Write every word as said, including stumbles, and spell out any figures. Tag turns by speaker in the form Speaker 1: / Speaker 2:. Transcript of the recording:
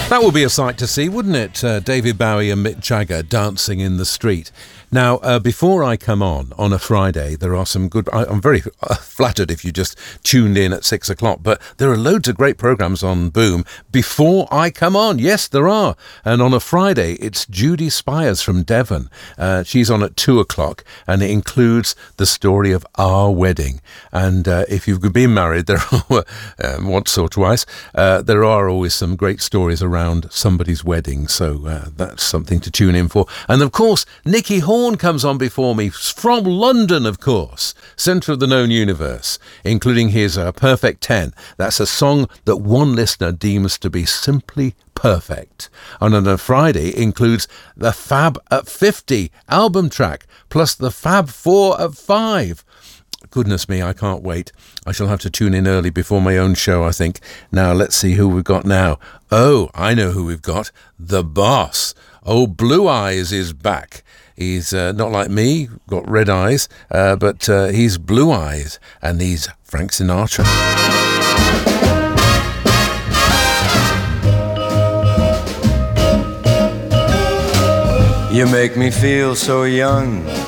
Speaker 1: That would be a sight to see, wouldn't it? Uh, David Bowie and Mick Jagger dancing in the street. Now, uh, before I come on on a Friday, there are some good... I, I'm very uh, flattered if you just tuned in at six o'clock, but there are loads of great programmes on Boom before I come on. Yes, there are. And on a Friday, it's Judy Spires from Devon. Uh, she's on at two o'clock, and it includes the story of our wedding. And uh, if you've been married, there are, um, once or twice, uh, there are always some great stories around somebody's wedding. So uh, that's something to tune in for. And of course, Nicky Horn comes on before me from London, of course, centre of the known universe, including his uh, Perfect ten. That's a song that one listener deems to be simply perfect. And on a Friday includes the Fab at fifty album track, plus the Fab four at five. Goodness me, I can't wait. I shall have to tune in early before my own show, I think. Now, let's see who we've got now. Oh, I know who we've got. The Boss. Oh, Blue Eyes is back. He's uh, not like me, got red eyes, uh, but uh, he's Blue Eyes, and he's Frank Sinatra.
Speaker 2: You make me feel so young,